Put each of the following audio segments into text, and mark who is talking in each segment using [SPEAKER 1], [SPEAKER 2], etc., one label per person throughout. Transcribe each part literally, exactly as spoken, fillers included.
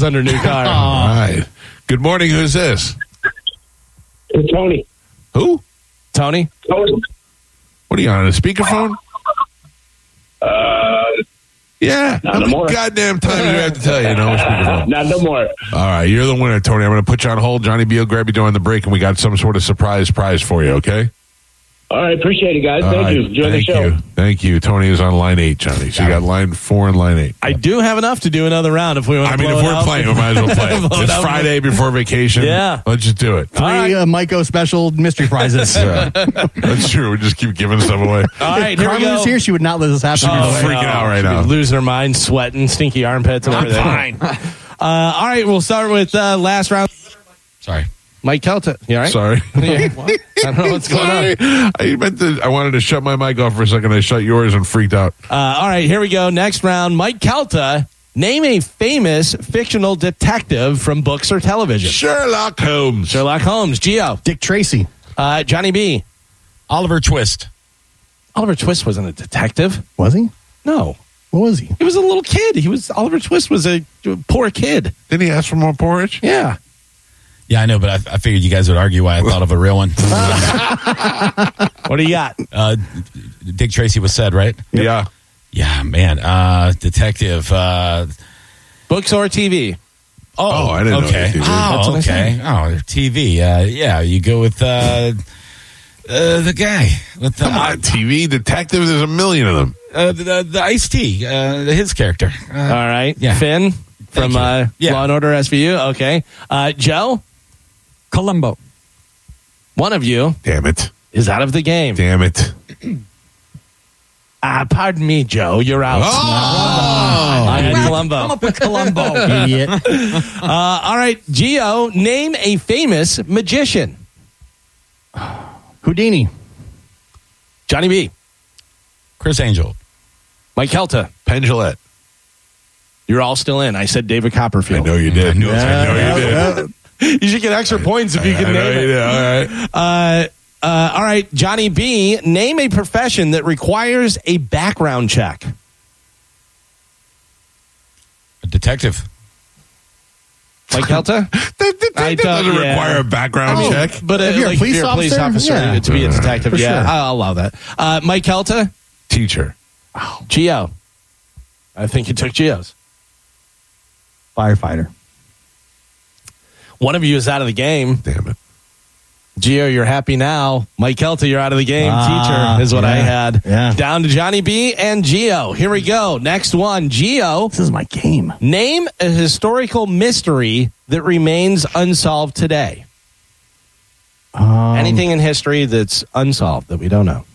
[SPEAKER 1] under new car.
[SPEAKER 2] All right. Good morning. Who's this?
[SPEAKER 3] It's Tony.
[SPEAKER 2] Who?
[SPEAKER 1] Tony?
[SPEAKER 3] Tony.
[SPEAKER 2] What are you on, a speakerphone?
[SPEAKER 3] Uh,
[SPEAKER 2] Yeah.
[SPEAKER 3] Not
[SPEAKER 2] How
[SPEAKER 3] no
[SPEAKER 2] many
[SPEAKER 3] more.
[SPEAKER 2] goddamn time do I have to tell you? No speakerphone.
[SPEAKER 3] Not no more.
[SPEAKER 2] All right. You're the winner, Tony. I'm going to put you on hold. Johnny B will grab you during the break, and we got some sort of surprise prize for you, okay?
[SPEAKER 3] All right. Appreciate it, guys.
[SPEAKER 2] All
[SPEAKER 3] Thank
[SPEAKER 2] right,
[SPEAKER 3] you. Enjoy
[SPEAKER 2] thank
[SPEAKER 3] the show.
[SPEAKER 2] you. Thank you. Tony is on line eight, Johnny. So you got line four and line eight.
[SPEAKER 1] I do have enough to do another round if we want to
[SPEAKER 2] I mean,
[SPEAKER 1] blow
[SPEAKER 2] if
[SPEAKER 1] it
[SPEAKER 2] we're
[SPEAKER 1] out.
[SPEAKER 2] playing, we might as well play it.
[SPEAKER 1] Blow it
[SPEAKER 2] It's
[SPEAKER 1] out.
[SPEAKER 2] Friday before vacation.
[SPEAKER 1] Yeah.
[SPEAKER 2] Let's just do it.
[SPEAKER 4] Three
[SPEAKER 1] right.
[SPEAKER 4] uh, Myco special mystery prizes.
[SPEAKER 2] Yeah. That's true. We just keep giving stuff away.
[SPEAKER 1] All right, here we
[SPEAKER 4] Carmen
[SPEAKER 1] go.
[SPEAKER 4] was here. She would not let this happen.
[SPEAKER 2] She'd be
[SPEAKER 4] by the way.
[SPEAKER 2] freaking out right
[SPEAKER 1] She'd
[SPEAKER 2] now.
[SPEAKER 1] be losing her mind, sweating, stinky armpits, and everything.
[SPEAKER 4] Fine.
[SPEAKER 1] Uh, all right, we'll start with uh, last round.
[SPEAKER 5] Sorry.
[SPEAKER 1] Mike Kelta. You all right?
[SPEAKER 2] Sorry.
[SPEAKER 1] Yeah. What? I don't know what's going on.
[SPEAKER 2] Sorry. I meant to. I wanted to shut my mic off for a second. I shut yours and freaked out.
[SPEAKER 1] Uh, all right, here we go. Next round. Mike Kelta. Name a famous fictional detective from books or television.
[SPEAKER 2] Sherlock Holmes.
[SPEAKER 1] Sherlock Holmes. Gio.
[SPEAKER 4] Dick Tracy.
[SPEAKER 1] Uh, Johnny B.
[SPEAKER 5] Oliver Twist.
[SPEAKER 1] Oliver Twist wasn't a detective.
[SPEAKER 4] Was he?
[SPEAKER 1] No.
[SPEAKER 4] What was he?
[SPEAKER 1] He was a little kid. He was Oliver Twist was a poor kid.
[SPEAKER 2] Did he ask for more porridge?
[SPEAKER 1] Yeah.
[SPEAKER 5] Yeah, I know, but I, I figured you guys would argue why I thought of a real one.
[SPEAKER 1] What do you got?
[SPEAKER 5] Uh, Dick Tracy was said, right?
[SPEAKER 2] Yeah.
[SPEAKER 5] Yeah, man. Uh, detective. Uh,
[SPEAKER 1] Books or T V?
[SPEAKER 5] oh,
[SPEAKER 2] Oh, I didn't know
[SPEAKER 5] okay.
[SPEAKER 2] T V.
[SPEAKER 1] That's
[SPEAKER 5] Oh,
[SPEAKER 1] what I
[SPEAKER 5] okay. Oh, T V. Uh, yeah, you go with uh, uh, the guy with the
[SPEAKER 2] Come on, T V detective. There's a million of them.
[SPEAKER 5] uh, the, the Ice-T, uh, his character. Uh,
[SPEAKER 1] All right.
[SPEAKER 5] Yeah.
[SPEAKER 1] Finn from
[SPEAKER 5] you.
[SPEAKER 1] uh,
[SPEAKER 5] Yeah.
[SPEAKER 1] Law and Order S V U. Okay. Uh, Joe,
[SPEAKER 6] Columbo.
[SPEAKER 1] one of you
[SPEAKER 2] Damn it.
[SPEAKER 1] is out of the game.
[SPEAKER 2] Damn it.
[SPEAKER 1] Ah, pardon me, Joe. You're out.
[SPEAKER 2] Oh.
[SPEAKER 1] I had
[SPEAKER 6] Come
[SPEAKER 1] Columbo.
[SPEAKER 6] up with Columbo.
[SPEAKER 4] Idiot.
[SPEAKER 1] Uh, all right, Gio, name a famous magician.
[SPEAKER 4] Houdini.
[SPEAKER 1] Johnny B.
[SPEAKER 5] Chris Angel.
[SPEAKER 1] Mike Kelta.
[SPEAKER 2] Pendulette.
[SPEAKER 1] You're all still in. I said David
[SPEAKER 2] I
[SPEAKER 1] Copperfield.
[SPEAKER 2] know you did. I know you did.
[SPEAKER 1] You should get extra points if you
[SPEAKER 2] I
[SPEAKER 1] can
[SPEAKER 2] know
[SPEAKER 1] name
[SPEAKER 2] you
[SPEAKER 1] it.
[SPEAKER 2] did. All right.
[SPEAKER 1] Uh, uh, all right, Johnny B. Name a profession that requires a background check.
[SPEAKER 5] A detective.
[SPEAKER 1] Mike Kelta?
[SPEAKER 2] The detective
[SPEAKER 1] I don't-
[SPEAKER 2] doesn't
[SPEAKER 1] yeah.
[SPEAKER 2] require a background
[SPEAKER 4] Oh.
[SPEAKER 2] check.
[SPEAKER 1] But uh,
[SPEAKER 4] If you're a
[SPEAKER 1] like,
[SPEAKER 4] police
[SPEAKER 1] if you're a police
[SPEAKER 4] officer,
[SPEAKER 1] officer
[SPEAKER 4] yeah.
[SPEAKER 1] to be a detective,
[SPEAKER 4] For
[SPEAKER 1] yeah,
[SPEAKER 4] sure.
[SPEAKER 1] I'll allow that. Uh, Mike Kelta?
[SPEAKER 2] Teacher.
[SPEAKER 1] Gio. I think you took Gio's.
[SPEAKER 4] Firefighter.
[SPEAKER 1] One of you is out of the game.
[SPEAKER 2] Damn it.
[SPEAKER 1] Gio, you're happy now. Mike Kelta, you're out of the game.
[SPEAKER 4] Ah,
[SPEAKER 1] Teacher is what I
[SPEAKER 4] yeah,
[SPEAKER 1] had.
[SPEAKER 4] yeah.
[SPEAKER 1] Down to Johnny B and Gio. Here we go. Next one. Gio,
[SPEAKER 4] This is my game.
[SPEAKER 1] name a historical mystery that remains unsolved today.
[SPEAKER 4] Um,
[SPEAKER 1] Anything in history that's unsolved that we don't know.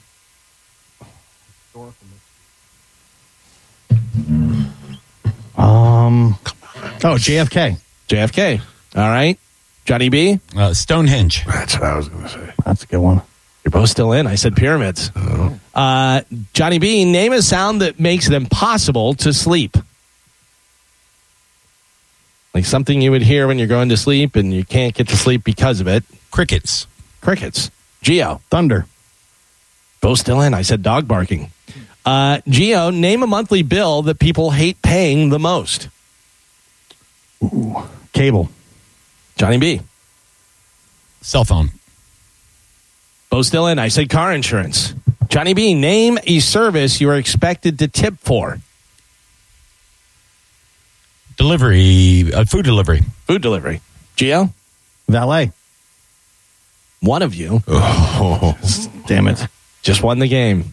[SPEAKER 4] Um. Oh, J F K.
[SPEAKER 1] J F K. All right. Johnny B,
[SPEAKER 5] Uh, Stonehenge.
[SPEAKER 2] That's what I was going to say.
[SPEAKER 4] That's a good one.
[SPEAKER 1] you're both still in. I said pyramids.
[SPEAKER 2] Oh.
[SPEAKER 1] Uh, Johnny B, name a sound that makes it impossible to sleep. Like something you would hear when you're going to sleep and you can't get to sleep because of it.
[SPEAKER 5] Crickets.
[SPEAKER 1] Crickets. Gio.
[SPEAKER 4] Thunder.
[SPEAKER 1] Both still in. I said dog barking. Uh, Gio, name a monthly bill that people hate paying the most.
[SPEAKER 4] Ooh. Cable.
[SPEAKER 1] Johnny B.
[SPEAKER 5] Cell phone.
[SPEAKER 1] Both still in. I said car insurance. Johnny B, name a service you are expected to tip for.
[SPEAKER 5] Delivery. Uh, food delivery.
[SPEAKER 1] Food delivery. Gio,
[SPEAKER 4] Valet.
[SPEAKER 1] one of you
[SPEAKER 2] Oh.
[SPEAKER 4] Damn it.
[SPEAKER 1] just won the game.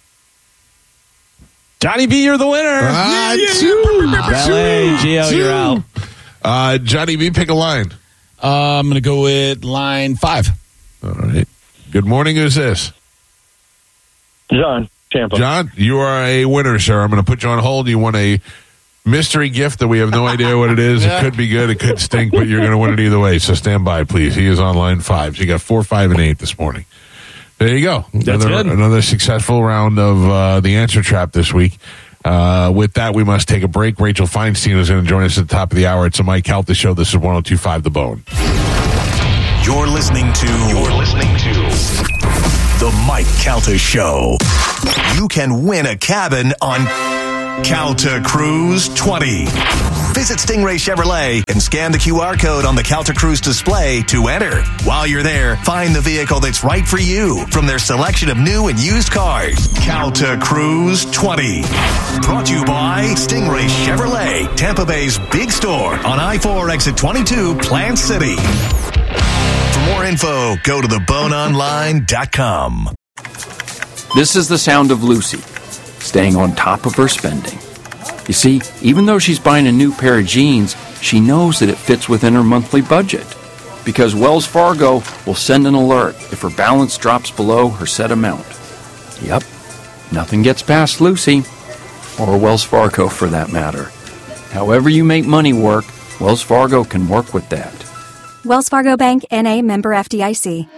[SPEAKER 1] Johnny B, you're the winner.
[SPEAKER 2] Ah, two.
[SPEAKER 1] Valet, Gio,
[SPEAKER 2] Two.
[SPEAKER 1] you're out.
[SPEAKER 2] Uh, Johnny B, pick a line.
[SPEAKER 5] Uh, I'm going to go with line five.
[SPEAKER 2] All right. Good morning. Who's this?
[SPEAKER 3] John, Tampa.
[SPEAKER 2] John, you are a winner, sir. I'm going to put you on hold. You won a mystery gift that we have no idea what it is. It could be good. It could stink, but you're going to win it either way. So stand by, please. He is on line five. So you got four, five, and eight this morning. There you go.
[SPEAKER 1] That's
[SPEAKER 2] another,
[SPEAKER 1] good.
[SPEAKER 2] another successful round of uh, the answer trap this week. Uh, with that, we must take a break. Rachel Feinstein is going to join us at the top of the hour. It's a Mike Calta show. This is one oh two point five The Bone.
[SPEAKER 7] You're listening to. You're listening to the Mike Calta Show. You can win a cabin on Calta Cruise twenty.
[SPEAKER 8] Visit Stingray Chevrolet and scan the Q R code on the Calta Cruise display to enter. While you're there, find the vehicle that's right for you from their selection of new and used cars. Calta Cruise twenty. Brought to you by Stingray Chevrolet, Tampa Bay's big store on I four exit twenty-two, Plant City. For more info, go to the bone online dot com.
[SPEAKER 9] This is the sound of Lucy, staying on top of her spending. You see, even though she's buying a new pair of jeans, she knows that it fits within her monthly budget. Because Wells Fargo will send an alert if her balance drops below her set amount. Yep, nothing gets past Lucy, or Wells Fargo for that matter. However you make money work, Wells Fargo can work with that.
[SPEAKER 10] Wells Fargo Bank, N A, member F D I C.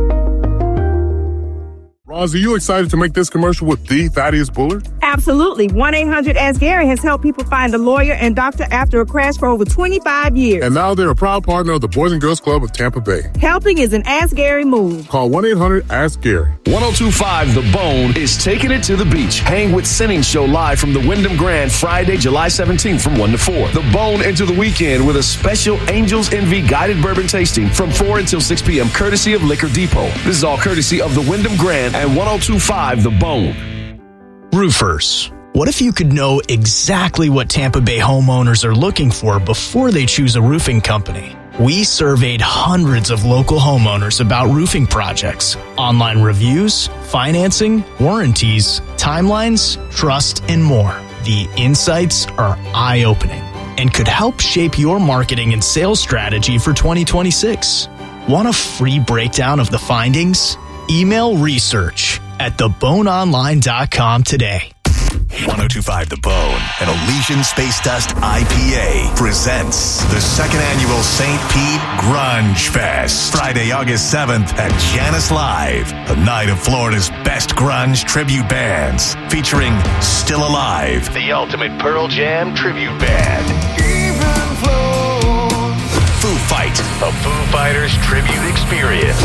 [SPEAKER 11] Roz, are you excited to make this commercial with the Thaddeus Bullard?
[SPEAKER 12] Absolutely. one eight hundred ask Gary has helped people find a lawyer and doctor after a crash for over twenty-five years.
[SPEAKER 11] And now they're a proud partner of the Boys and Girls Club of Tampa Bay.
[SPEAKER 12] Helping is an Ask Gary move.
[SPEAKER 11] Call one eight hundred ask Gary.
[SPEAKER 13] one oh two point five The Bone is taking it to the beach. Hang with Sinning Show live from the Wyndham Grand Friday, July seventeenth from one to four. The Bone into the weekend with a special Angels Envy guided bourbon tasting from four until six p.m. courtesy of Liquor Depot. This is all courtesy of the Wyndham Grand and one oh two point five The Bone.
[SPEAKER 14] Roofers. What if you could know exactly what Tampa Bay homeowners are looking for before they choose a roofing company? We surveyed hundreds of local homeowners about roofing projects, online reviews, financing, warranties, timelines, trust, and more. The insights are eye-opening and could help shape your marketing and sales strategy for twenty twenty-six. Want a free breakdown of the findings? Email research at the bone online dot com today.
[SPEAKER 8] one oh two point five The Bone and Elysian Space Dust I P A presents the second annual Saint Pete Grunge Fest. Friday, August seventh at Janice Live, a night of Florida's best grunge tribute bands featuring Still Alive, the ultimate Pearl Jam tribute band. Even flow. Foo Fight, a Foo Fighters tribute experience.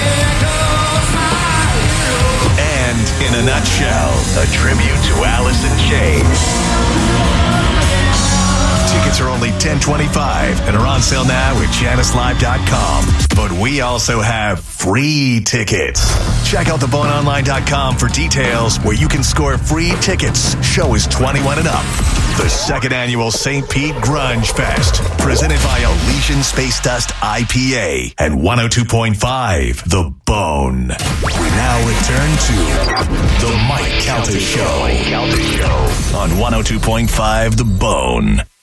[SPEAKER 8] And in a nutshell, a tribute to Alice in Chains. Tickets are only ten twenty-five and are on sale now at janice live dot com. But we also have free tickets. Check out the bone online dot com for details where you can score free tickets. Show is twenty-one and up. The second annual Saint Pete Grunge Fest, presented by Elysian Space Dust I P A and one oh two point five The Bone. We now return to the Mike Calta Show. Mike Calta Show on one oh two point five The Bone.